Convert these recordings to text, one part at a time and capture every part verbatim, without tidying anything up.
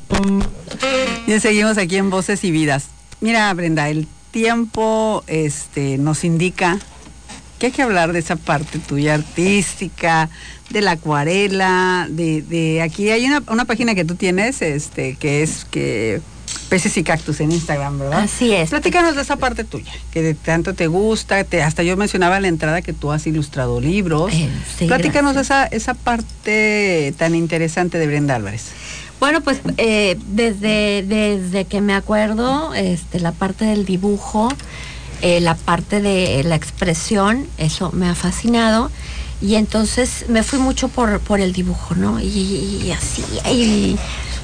Ya seguimos aquí en Voces y Vidas. Mira, Brenda, el tiempo este, nos indica que hay que hablar de esa parte tuya artística, de la acuarela, de, de aquí hay una, una página que tú tienes, este, que es que Peces y Cactus en Instagram, ¿verdad? Así es. Platícanos de esa parte tuya, que de tanto te gusta, te, hasta yo mencionaba en la entrada que tú has ilustrado libros. Eh, sí, Platícanos esa, esa parte tan interesante de Brenda Álvarez. Bueno, pues eh, desde, desde que me acuerdo, este, la parte del dibujo, eh, la parte de la expresión, eso me ha fascinado. Y entonces me fui mucho por, por el dibujo, ¿no? Y, y así, y...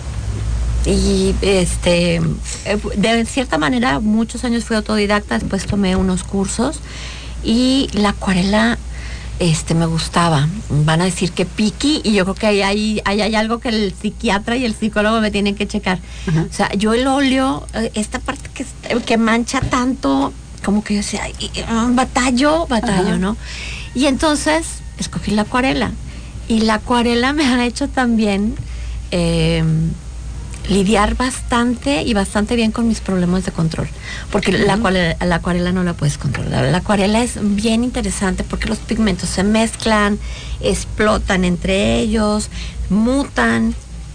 Y este, de cierta manera, muchos años fui autodidacta, después tomé unos cursos y la acuarela este, me gustaba. Van a decir que piqui, y yo creo que ahí hay, ahí hay algo que el psiquiatra y el psicólogo me tienen que checar. Uh-huh. O sea, yo el óleo, esta parte que, que mancha tanto, como que yo decía, batallo, batallo, uh-huh. ¿no? Y entonces escogí la acuarela. Y la acuarela me ha hecho también... Eh, lidiar bastante y bastante bien con mis problemas de control, porque uh-huh. la, acuarela, la acuarela no la puedes controlar. La acuarela es bien interesante porque los pigmentos se mezclan, explotan entre ellos, mutan,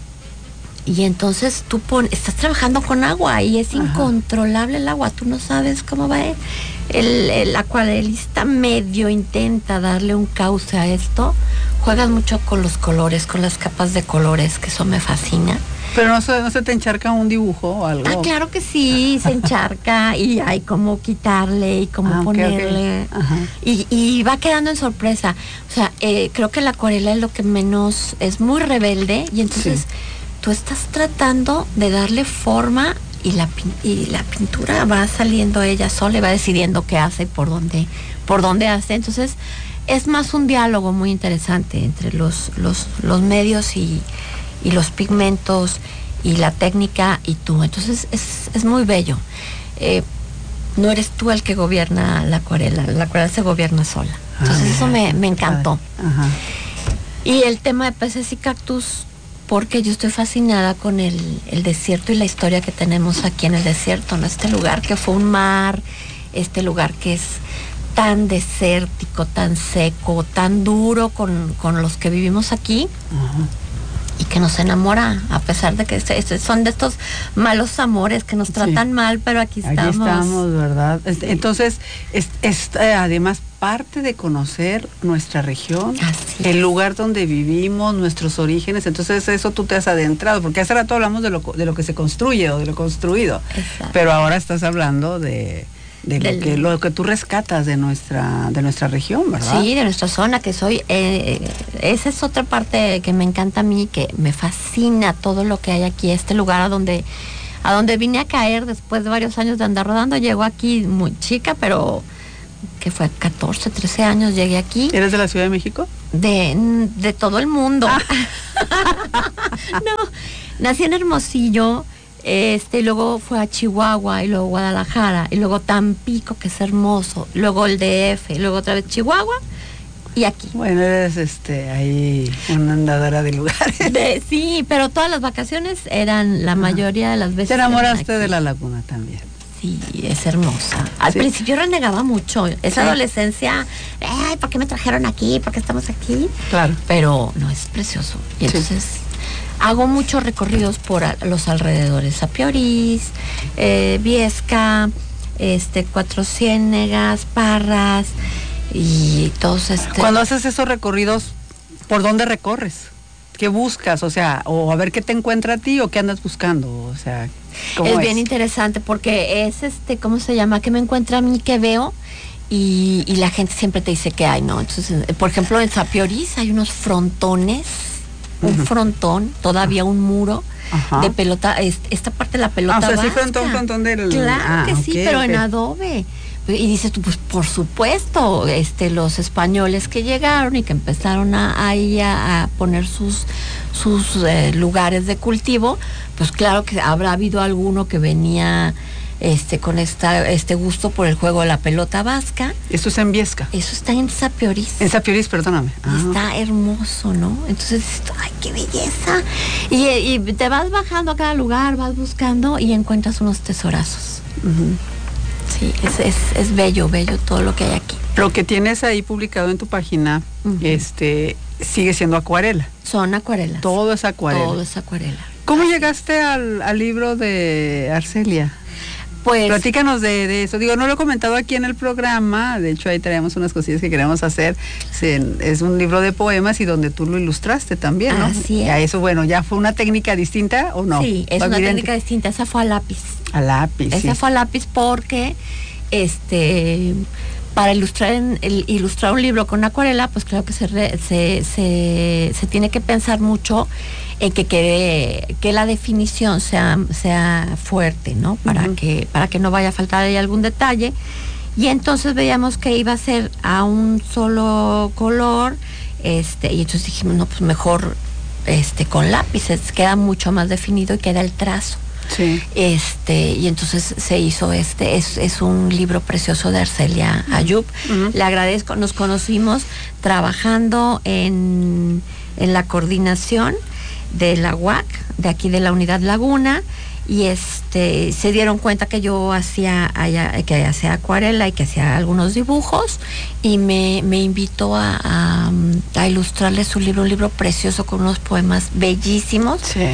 y entonces tú pon, estás trabajando con agua y es uh-huh. incontrolable el agua, tú no sabes cómo va. El, el acuarelista medio intenta darle un cauce a esto, juegas mucho con los colores, con las capas de colores, que eso me fascina. Pero no se, no se te encharca un dibujo o algo. Ah, claro que sí, se encharca y hay cómo quitarle y cómo ah, ponerle. Okay, okay. Y, y va quedando en sorpresa. O sea, eh, creo que la acuarela es lo que menos, es muy rebelde, y entonces sí. tú estás tratando de darle forma y la, y la pintura va saliendo ella sola y va decidiendo qué hace y por dónde, por dónde hace. Entonces es más un diálogo muy interesante entre los, los, los medios y... y los pigmentos y la técnica y tú. Entonces es, es muy bello. Eh, no eres tú el que gobierna la acuarela, la acuarela se gobierna sola. Entonces ah, eso me, me encantó. Ajá. Y el tema de Peces y Cactus, porque yo estoy fascinada con el, el desierto y la historia que tenemos aquí en el desierto, ¿no? Este lugar que fue un mar, este lugar que es tan desértico, tan seco, tan duro con, con los que vivimos aquí. Ajá. Y que nos enamora, a pesar de que son de estos malos amores que nos tratan sí. mal, pero aquí estamos. Aquí estamos, ¿verdad? Sí. Entonces, es, es eh, además parte de conocer nuestra región, Así el es. lugar donde vivimos, nuestros orígenes. Entonces, eso tú te has adentrado, porque hace rato hablamos de lo, de lo que se construye o de lo construido. Exacto. Pero ahora estás hablando de... de lo que lo que tú rescatas de nuestra de nuestra región, ¿verdad? Sí, de nuestra zona, que soy eh, esa es otra parte que me encanta a mí, que me fascina todo lo que hay aquí, este lugar a donde a donde vine a caer después de varios años de andar rodando. Llego aquí muy chica, pero que fue catorce, trece años llegué aquí. ¿Eres de la Ciudad de México? De, de todo el mundo. Ah. No, nací en Hermosillo. Este, y luego fue a Chihuahua, y luego Guadalajara, y luego Tampico, que es hermoso, luego el D F, y luego otra vez Chihuahua, y aquí. Bueno, eres este, ahí una andadora de lugares. De, sí, pero todas las vacaciones eran, la mayoría de las veces. ¿Te enamoraste de la laguna también? Sí, es hermosa. Al sí. principio renegaba mucho, esa sí. adolescencia, ay, ¿por qué me trajeron aquí? ¿Por qué estamos aquí? Claro. Pero no, es precioso, y entonces... Sí. Hago muchos recorridos por a, los alrededores, Apiorís, eh, Viesca, este, Cuatro Ciénegas, Parras y todos este. Cuando haces esos recorridos, ¿por dónde recorres? ¿Qué buscas? O sea, o a ver qué te encuentra a ti o qué andas buscando, o sea, ¿cómo es? Es bien interesante porque es este, ¿cómo se llama? ¿Qué me encuentra a mí? ¿Qué veo? Y, y la gente siempre te dice que hay, ¿no? Entonces, por ejemplo, en Apiorís hay unos frontones. Un uh-huh. frontón, todavía un muro uh-huh. de pelota, esta parte de la pelota. Ah, o sea, sí, frontón, frontón del... Claro ah, que sí, okay, pero okay. en adobe. Y dices tú, pues por supuesto, este, los españoles que llegaron y que empezaron a, ahí a, a poner sus, sus eh, lugares de cultivo, pues claro que habrá habido alguno que venía este, con esta, este gusto por el juego de la pelota vasca. Eso es en Viesca. Eso está en Sapioris. En Sapioris, perdóname. Ah. Está hermoso, ¿no? Entonces, ¡ay, qué belleza! Y, y te vas bajando a cada lugar, vas buscando y encuentras unos tesorazos. Uh-huh. Sí, es, es, es bello, bello todo lo que hay aquí. Lo que tienes ahí publicado en tu página, uh-huh. este, sigue siendo acuarela. Son acuarelas. Todo es acuarela. Todo es acuarela. ¿Cómo Así. llegaste al, al libro de Arcelia? Pues, platícanos de, de eso. Digo, no lo he comentado aquí en el programa, de hecho ahí traemos unas cosillas que queremos hacer. Es un libro de poemas y donde tú lo ilustraste también, ¿no? Así es. Y a eso, bueno, ¿ya fue una técnica distinta o no? Sí, es una técnica distinta, esa fue a lápiz. A lápiz, Esa sí. fue a lápiz porque, este... para ilustrar en, el, ilustrar un libro con acuarela, pues claro que se, re, se, se, se tiene que pensar mucho en que quede, que la definición sea, sea fuerte, ¿no? Para uh-huh. que, para que no vaya a faltar ahí algún detalle. Y entonces veíamos que iba a ser a un solo color, este, y entonces dijimos, no, pues mejor este, con lápices, queda mucho más definido y queda el trazo. Sí. Este, y entonces se hizo este, es, es un libro precioso de Arcelia Ayub. Uh-huh. Le agradezco, nos conocimos trabajando en, en la coordinación de la U A C, de aquí de la Unidad Laguna, y este se dieron cuenta que yo hacía allá, que hacía acuarela y que hacía algunos dibujos, y me, me invitó a, a, a ilustrarle su libro, un libro precioso con unos poemas bellísimos. Sí.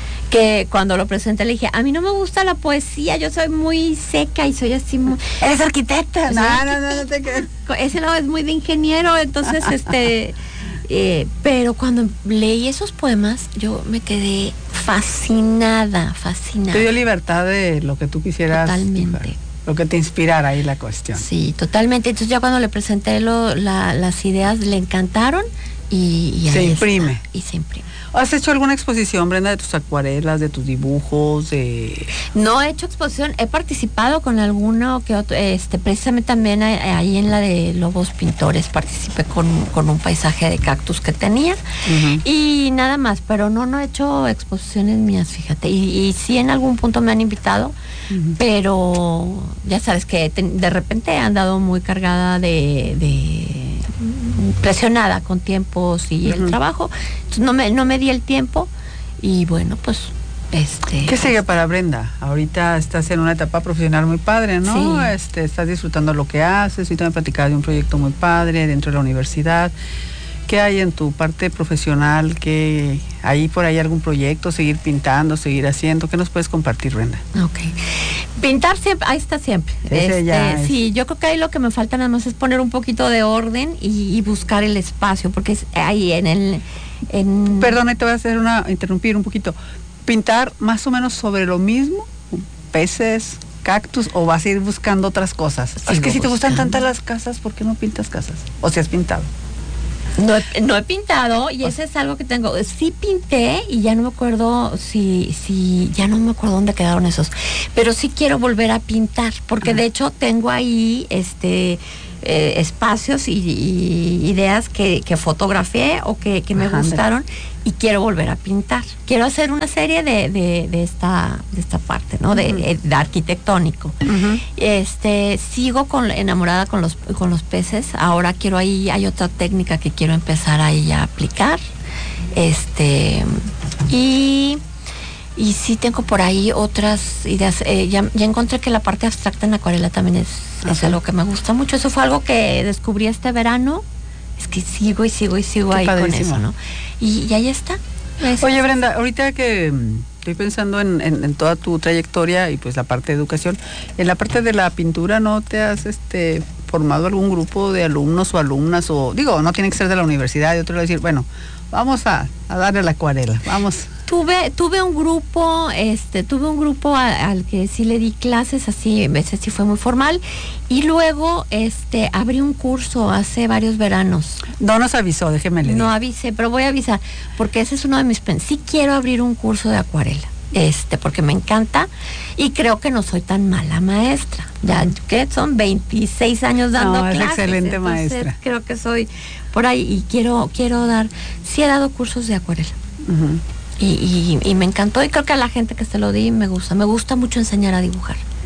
Que cuando lo presenté le dije, a mí no me gusta la poesía, yo soy muy seca y soy así muy... ¿Eres arquitecta? No, no, no, no te crees. Ese lado es muy de ingeniero, entonces, este... Eh, pero cuando leí esos poemas, yo me quedé fascinada, fascinada. Te dio libertad de lo que tú quisieras. Totalmente. Dibujar, lo que te inspirara ahí la cuestión. Sí, totalmente. Entonces ya cuando le presenté lo, la, las ideas, le encantaron y... y se imprime. Está, y se imprime. ¿Has hecho alguna exposición, Brenda, de tus acuarelas, de tus dibujos? De... No he hecho exposición, he participado con alguno que otro, este, precisamente también ahí en la de Lobos Pintores participé con, con un paisaje de cactus que tenía, uh-huh. y nada más, pero no, no he hecho exposiciones mías, fíjate, y, y sí en algún punto me han invitado, uh-huh. pero ya sabes que te, de repente he andado muy cargada de... de presionada con tiempos y uh-huh. el trabajo, entonces no me, no me di el tiempo y bueno, pues este... ¿Qué sigue para Brenda? Ahorita estás en una etapa profesional muy padre, ¿no? Sí. Este, estás disfrutando lo que haces, ahorita me platicabas de un proyecto muy padre dentro de la universidad. ¿Qué hay en tu parte profesional? ¿Qué hay por ahí algún proyecto? ¿Seguir pintando, seguir haciendo? ¿Qué nos puedes compartir, Brenda? Ok. Pintar siempre, ahí está siempre. Este, ya es... Sí, yo creo que ahí lo que me falta nada más es poner un poquito de orden y, y buscar el espacio, porque es ahí en el... En... Perdón, te voy a hacer una, interrumpir un poquito. ¿Pintar más o menos sobre lo mismo? ¿Peces, cactus, o vas a ir buscando otras cosas? Sigo es que si buscando. Te gustan tantas las casas, ¿por qué no pintas casas? ¿O si has pintado? No he, no he pintado y eso es algo que tengo. Sí pinté y ya no me acuerdo si, si, ya no me acuerdo dónde quedaron esos. Pero sí quiero volver a pintar, porque Ajá. de hecho tengo ahí este eh, espacios y, y ideas que, que fotografié o que, que me Ajá, gustaron y quiero volver a pintar. Quiero hacer una serie de, de, de esta, de esta parte, ¿no? De, uh-huh. de arquitectónico. Uh-huh. Este, sigo con, enamorada con los, con los peces. Ahora quiero ahí, hay otra técnica que quiero empezar ahí a aplicar. Este, y, y sí tengo por ahí otras ideas. Eh, ya, ya encontré que la parte abstracta en acuarela también es, uh-huh. es algo que me gusta mucho. Eso fue algo que descubrí este verano. Es que sigo y sigo y sigo Qué ahí padrísimo. Con eso, ¿no? Y, y ahí está. Eso. Oye, Brenda, ahorita que estoy pensando en, en, en toda tu trayectoria y pues la parte de educación, en la parte de la pintura, ¿no te has este formado algún grupo de alumnos o alumnas? O digo, no tiene que ser de la universidad, y otro le decir, bueno, vamos a, a darle a la acuarela, vamos. Tuve, tuve un grupo, este, tuve un grupo a, al que sí le di clases, así, ese sí fue muy formal, y luego este abrí un curso hace varios veranos. No nos avisó, déjeme leer. No avisé, pero voy a avisar, porque ese es uno de mis planes. Sí quiero abrir un curso de acuarela, este, porque me encanta, y creo que no soy tan mala maestra. Ya que son veintiséis años dando no, es clases. Excelente maestra. Creo que soy por ahí, y quiero, quiero dar, sí he dado cursos de acuarela. Uh-huh. Y, y, y me encantó y creo que a la gente que se lo di me gusta. Me gusta mucho enseñar a dibujar.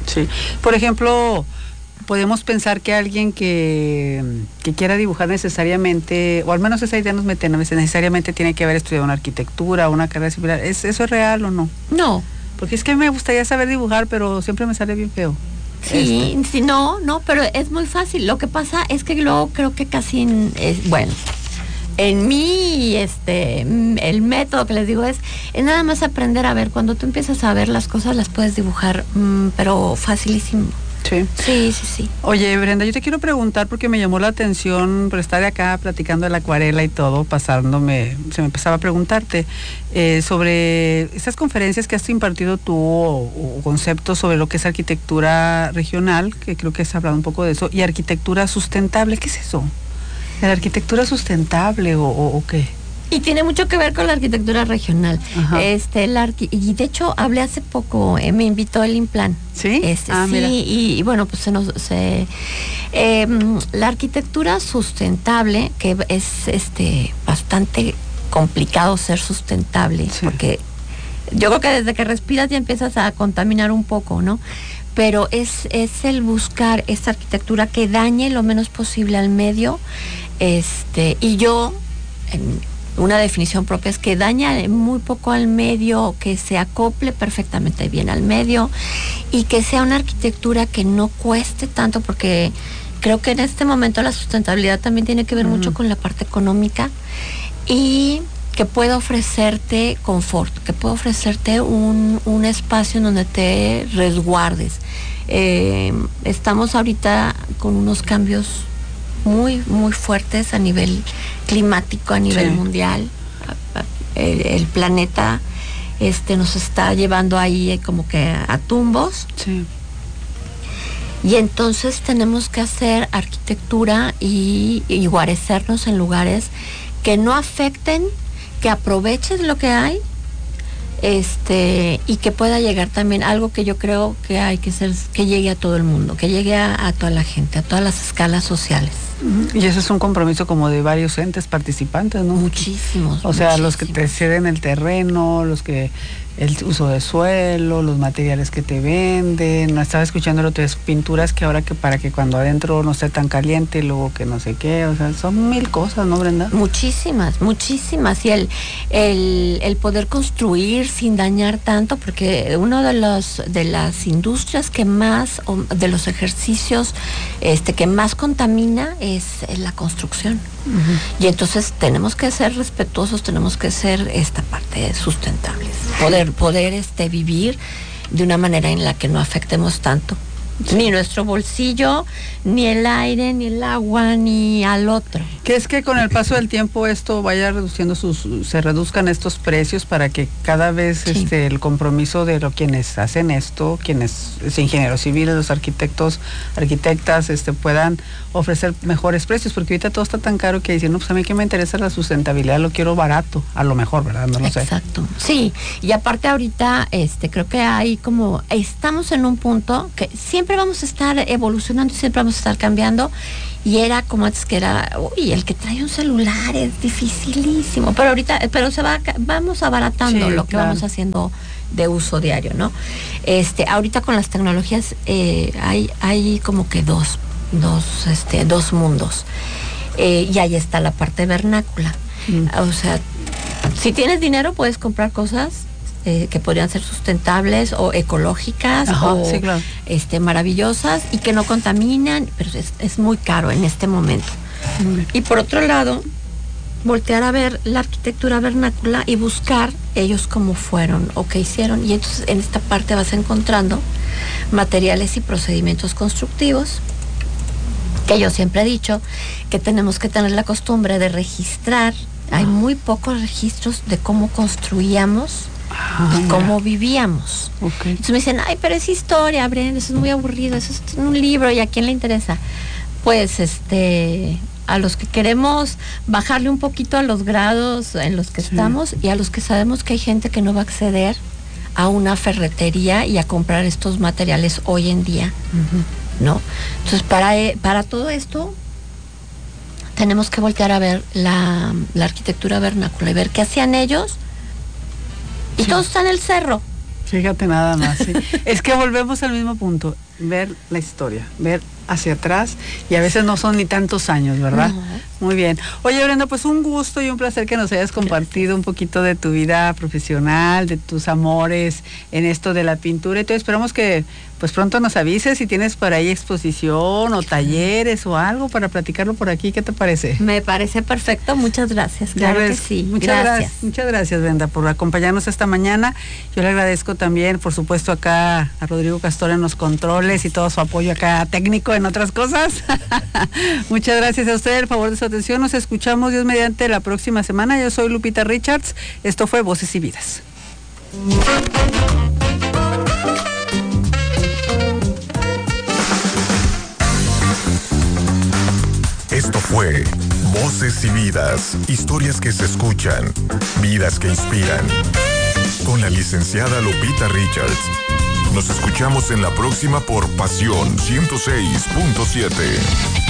Sí. Por ejemplo, podemos pensar que alguien que, que quiera dibujar necesariamente, o al menos esa idea nos mete, no necesariamente tiene que haber estudiado una arquitectura o una carrera similar. ¿Es, ¿Eso es real o no? No. Porque es que me gustaría saber dibujar, pero siempre me sale bien feo. Sí, este. sí, no, no, pero es muy fácil. Lo que pasa es que luego creo que casi, en, es, bueno, en mí, este, el método que les digo es, es nada más aprender a ver. Cuando tú empiezas a ver las cosas, las puedes dibujar, mmm, pero facilísimo. Sí. Sí, sí, sí. Oye, Brenda, yo te quiero preguntar porque me llamó la atención por estar acá platicando de la acuarela y todo, pasándome, se me empezaba a preguntarte eh, sobre estas conferencias que has impartido tú o, o conceptos sobre lo que es arquitectura regional, que creo que has hablado un poco de eso, y arquitectura sustentable. ¿Qué es eso? ¿La arquitectura sustentable o, o, o qué? Y tiene mucho que ver con la arquitectura regional. Ajá. Este, la arqui y de hecho hablé hace poco, eh, me invitó el Implan. ¿Sí? Este, ah, sí, mira. Y, y bueno, pues se nos se eh, la arquitectura sustentable, que es este bastante complicado ser sustentable, sí. Porque yo creo que desde que respiras ya empiezas a contaminar un poco, ¿no? Pero es, es el buscar esta arquitectura que dañe lo menos posible al medio, este, y yo en, una definición propia es que daña muy poco al medio, que se acople perfectamente bien al medio y que sea una arquitectura que no cueste tanto, porque creo que en este momento la sustentabilidad también tiene que ver uh-huh. mucho con la parte económica, y que pueda ofrecerte confort, que pueda ofrecerte un, un espacio en donde te resguardes. Eh, estamos ahorita con unos cambios muy, muy fuertes a nivel climático, a nivel sí. mundial. El, el planeta este, nos está llevando ahí como que a tumbos. Sí. Y entonces tenemos que hacer arquitectura y, y guarecernos en lugares que no afecten, que aproveches lo que hay, este, y que pueda llegar también algo que yo creo que hay que ser, que llegue a todo el mundo, que llegue a, a toda la gente, a todas las escalas sociales. Y eso es un compromiso como de varios entes participantes, ¿no? Muchísimos. O sea, muchísimos. Los que te ceden el terreno, los que el uso de suelo, los materiales que te venden. No estaba escuchando lo de pinturas que ahora que para que cuando adentro no esté tan caliente, luego que no sé qué, o sea, son mil cosas, ¿no, Brenda? Muchísimas, muchísimas. Y el, el, el poder construir sin dañar tanto, porque uno de los de las industrias que más, de los ejercicios este que más contamina es, es la construcción. Uh-huh. Y entonces tenemos que ser respetuosos, tenemos que ser esta parte sustentables. Poder poder este vivir de una manera en la que no afectemos tanto sí. ni nuestro bolsillo, ni el aire, ni el agua, ni al otro. ¿Crees que con el paso del tiempo esto vaya reduciendo sus, se reduzcan estos precios para que cada vez sí. este el compromiso de lo, quienes hacen esto, quienes los ingenieros civiles, los arquitectos, arquitectas, este puedan ofrecer mejores precios? Porque ahorita todo está tan caro que dicen, no, pues a mí que me interesa la sustentabilidad, lo quiero barato, a lo mejor, ¿verdad? No lo sé. Exacto. Sí, y aparte ahorita este creo que hay como, estamos en un punto que siempre vamos a estar evolucionando, siempre vamos a estar cambiando, y era como antes que era, uy, el que trae un celular es dificilísimo, pero ahorita, pero se va, vamos abaratando sí, lo que claro. vamos haciendo de uso diario, ¿no? Este, ahorita con las tecnologías eh, hay, hay como que dos, dos, este, dos mundos, eh, y ahí está la parte vernácula. Mm. O sea, si tienes dinero puedes comprar cosas Eh, que podrían ser sustentables o ecológicas. Ajá, o sí, claro. este, maravillosas y que no contaminan, pero es, es muy caro en este momento. Mm. Y por otro lado, voltear a ver la arquitectura vernácula y buscar ellos cómo fueron o qué hicieron. Y entonces en esta parte vas encontrando materiales y procedimientos constructivos, que yo siempre he dicho que tenemos que tener la costumbre de registrar. Hay muy pocos registros de cómo construíamos Ah, y cómo vivíamos. Okay. Entonces me dicen, ay, pero es historia, Brenda, eso es muy aburrido, eso es un libro, ¿y a quién le interesa? Pues este, a los que queremos bajarle un poquito a los grados en los que sí. estamos, y a los que sabemos que hay gente que no va a acceder a una ferretería y a comprar estos materiales hoy en día, uh-huh. ¿no? Entonces para, para todo esto tenemos que voltear a ver la, la arquitectura vernácula y ver qué hacían ellos. Y sí. todo está en el cerro, Fíjate nada más, sí. Es que volvemos al mismo punto, ver la historia, ver hacia atrás, y a veces no son ni tantos años, ¿verdad? Uh-huh. Muy bien. Oye, Brenda, pues un gusto y un placer que nos hayas compartido un poquito de tu vida profesional, de tus amores en esto de la pintura. Entonces esperamos que pues pronto nos avises si tienes por ahí exposición o talleres o algo para platicarlo por aquí. ¿Qué te parece? Me parece perfecto, muchas gracias. Claro que sí. Muchas gracias. gracias. Muchas gracias, Brenda, por acompañarnos esta mañana. Yo le agradezco también, por supuesto, acá a Rodrigo Castor en los controles y todo su apoyo acá técnico en otras cosas. Muchas gracias a usted, el favor de su atención. Nos escuchamos, Dios mediante, la próxima semana. Yo soy Lupita Richards. Esto fue Voces y Vidas. Esto fue Voces y Vidas, historias que se escuchan, vidas que inspiran. Con la licenciada Lupita Richards. Nos escuchamos en la próxima por Pasión ciento seis punto siete.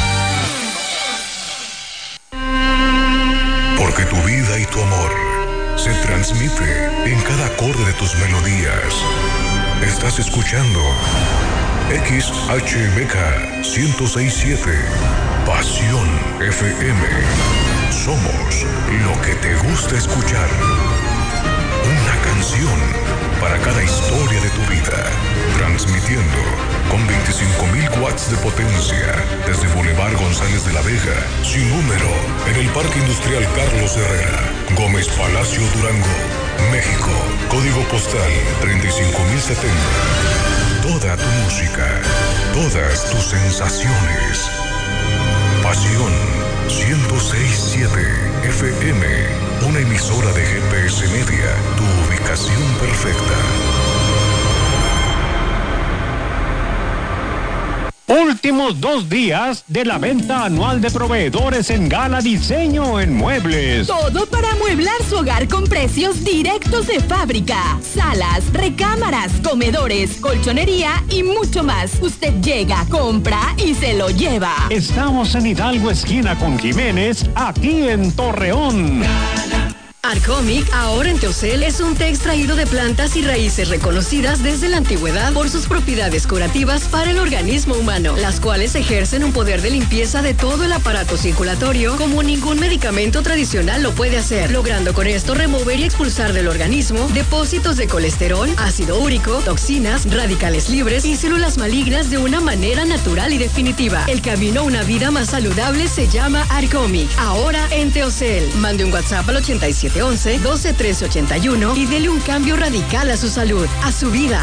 Porque tu vida y tu amor se transmite en cada acorde de tus melodías. Estás escuchando X H M K ciento seis punto siete. Pasión F M. Somos lo que te gusta escuchar. Una canción para cada historia de tu vida. Transmitiendo con veinticinco mil watts de potencia desde Boulevard González de la Vega, sin número, en el Parque Industrial Carlos Herrera, Gómez Palacio, Durango, México. Código postal treinta y cinco mil setenta. Toda tu música, todas tus sensaciones. Pasión ciento seis punto siete F M, una emisora de G P S Media, tu ubicación perfecta. Últimos dos días de la venta anual de proveedores en Gala Diseño en Muebles. Todo para amueblar su hogar con precios directos de fábrica. Salas, recámaras, comedores, colchonería y mucho más. Usted llega, compra y se lo lleva. Estamos en Hidalgo, esquina con Jiménez, aquí en Torreón. Arcomic, ahora en Teocel, es un té extraído de plantas y raíces reconocidas desde la antigüedad por sus propiedades curativas para el organismo humano, las cuales ejercen un poder de limpieza de todo el aparato circulatorio como ningún medicamento tradicional lo puede hacer, logrando con esto remover y expulsar del organismo depósitos de colesterol, ácido úrico, toxinas, radicales libres y células malignas de una manera natural y definitiva. El camino a una vida más saludable se llama Arcomic, ahora en Teocel. Mande un WhatsApp al ochenta y siete once, doce trece ochenta y uno y dele un cambio radical a su salud, a su vida.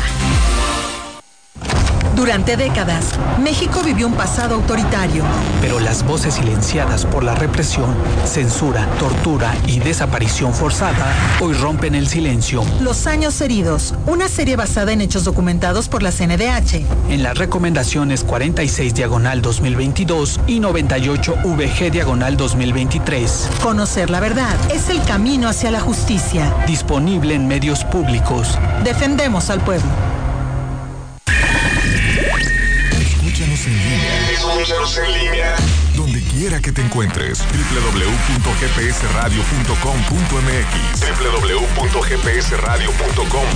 Durante décadas, México vivió un pasado autoritario. Pero las voces silenciadas por la represión, censura, tortura y desaparición forzada hoy rompen el silencio. Los años heridos, una serie basada en hechos documentados por la C N D H. En las recomendaciones cuarenta y seis diagonal dos mil veintidós y noventa y ocho V G diagonal dos mil veintitrés. Conocer la verdad es el camino hacia la justicia. Disponible en medios públicos. Defendemos al pueblo. Escúchanos en línea. Escúchanos en línea. Donde quiera que te encuentres. doble u doble u doble u punto g p s radio punto com punto m x. doble u doble u doble u punto g p s radio punto com